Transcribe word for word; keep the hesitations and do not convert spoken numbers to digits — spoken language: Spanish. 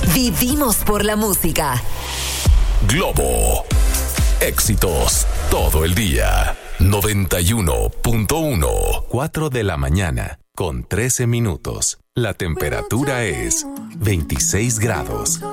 Vivimos por la música. Globo. Éxitos todo el día. noventa y uno punto uno. cuatro de la mañana con trece minutos. La temperatura es veintiséis grados.